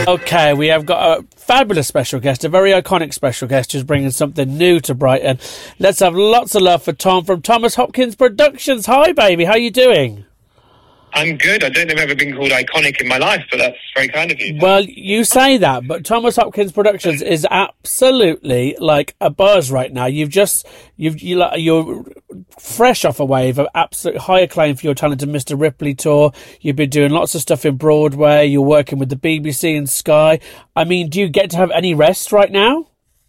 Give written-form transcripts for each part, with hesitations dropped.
Okay, we have got a fabulous special guest, a very iconic special guest who's bringing something new to Brighton. Let's have lots of love for Tom from Thomas Hopkins Productions. Hi, baby. How are you doing? I'm good. I don't think I've ever been called iconic in my life, but that's very kind of you. Well, you say that, but Thomas Hopkins Productions is absolutely like a buzz right now. You're fresh off a wave of absolute high acclaim for your Talented Mr. Ripley tour. You've been doing lots of stuff in Broadway. You're working with the BBC and Sky. I mean, do you get to have any rest right now?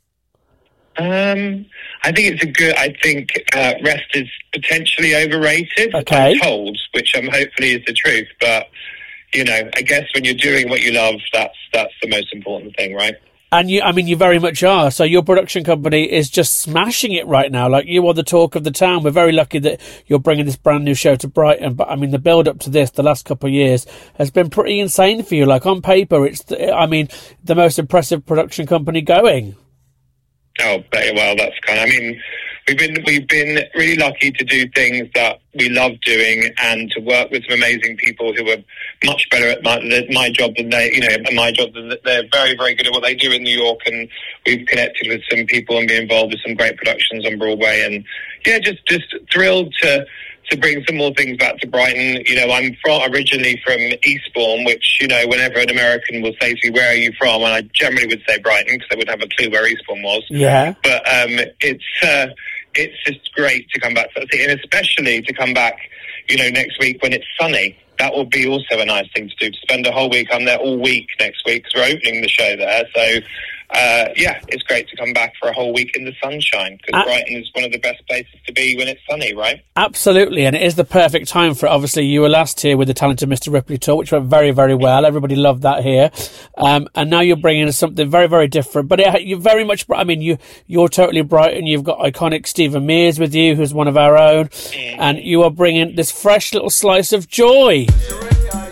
I think rest is potentially overrated. Okay. I'm told, which hopefully is the truth. But I guess when you're doing what you love, that's the most important thing, right? And you very much are. So your production company is just smashing it right now. Like, you are the talk of the town. We're very lucky that you're bringing this brand new show to Brighton. But I mean, the build up to this, the last couple of years, has been pretty insane for you. Like, on paper, it's the most impressive production company going. Oh, well, that's kind of, we've been really lucky to do things that we love doing and to work with some amazing people who are much better at my job than they're very, very good at what they do in New York. And we've connected with some people and been involved with some great productions on Broadway. And yeah, just thrilled to bring some more things back to Brighton. I'm originally from Eastbourne, which, whenever an American will say to me, where are you from? And I generally would say Brighton, because I wouldn't have a clue where Eastbourne was. Yeah. But it's just great to come back to that city, and especially to come back, next week when it's sunny. That will be also a nice thing to do, to spend a whole week. I'm there all week next week, because we're opening the show there. So, it's great to come back for a whole week in the sunshine, because Brighton is one of the best places to be when it's sunny, right? Absolutely, and it is the perfect time for it. Obviously, you were last here with the Talented Mr. Ripley tour, which went very, very well. Everybody loved that here. And now you're bringing us something very, very different. But you're very much, you're totally Brighton. You've got iconic Stephen Mears with you, who's one of our own. And you are bringing this fresh little slice of joy.